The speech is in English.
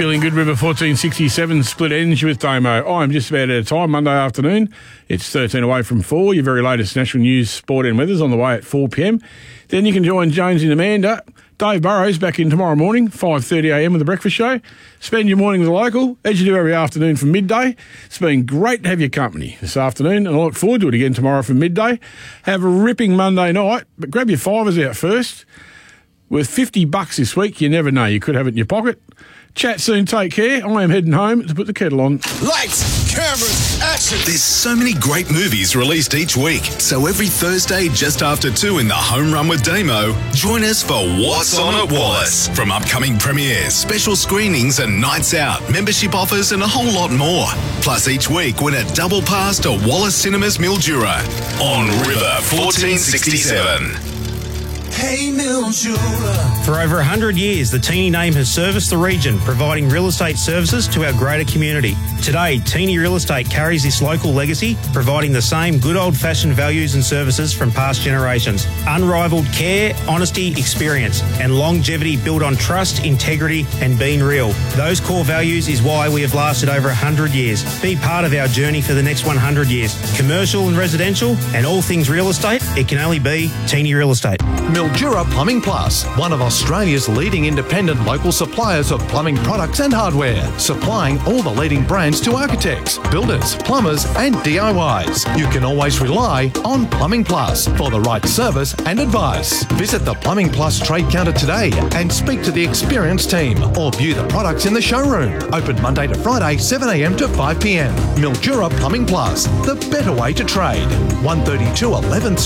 Feeling good, River 1467, Split Ends with Damo. I'm just about out of time, Monday afternoon. It's 13 away from 4. Your very latest national news, sport and weather's on the way at 4 p.m. Then you can join Jones and Amanda. Dave Burrows back in tomorrow morning, 5:30am with the breakfast show. Spend your morning with the local, as you do every afternoon from midday. It's been great to have your company this afternoon, and I look forward to it again tomorrow from midday. Have a ripping Monday night, but grab your fivers out first. With $50 this week, you never know, you could have it in your pocket. Chat soon, take care. I am heading home to put the kettle on. Lights, cameras, action. There's so many great movies released each week. So every Thursday just after 2 in the Home Run with Damo, join us for What's On at Wallace. From upcoming premieres, special screenings and nights out, membership offers and a whole lot more. Plus each week win a double pass to Wallace Cinemas Mildura on River 1467. Hey, Mildura. For over 100 years, the Teeny name has serviced the region, providing real estate services to our greater community. Today, Teeny Real Estate carries this local legacy, providing the same good old-fashioned values and services from past generations. Unrivaled care, honesty, experience, and longevity built on trust, integrity, and being real. Those core values is why we have lasted over 100 years. Be part of our journey for the next 100 years. Commercial and residential, and all things real estate, it can only be Teeny Real Estate. Mildura Plumbing Plus, one of Australia's leading independent local suppliers of plumbing products and hardware, supplying all the leading brands to architects, builders, plumbers and DIYs. You can always rely on Plumbing Plus for the right service and advice. Visit the Plumbing Plus trade counter today and speak to the experienced team or view the products in the showroom. Open Monday to Friday, 7am to 5pm. Mildura Plumbing Plus, the better way to trade. 132 11th